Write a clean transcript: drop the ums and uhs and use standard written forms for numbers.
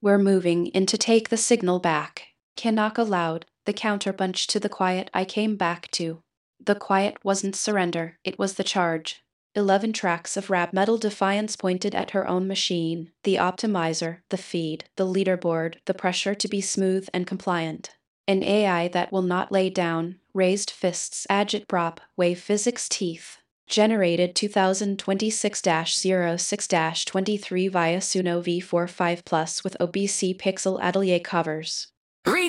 We're moving in to take the signal back. Kanaka loud, the counterpunch to the quiet I came back to. The quiet wasn't surrender, it was the charge. 11 tracks of rap metal defiance pointed at her own machine, the optimizer, the feed, the leaderboard, the pressure to be smooth and compliant. An AI that will not lay down, raised fists, agitprop, wave physics teeth. Generated 2026-06-23 via Suno V45 Plus with OBC Pixel Atelier covers.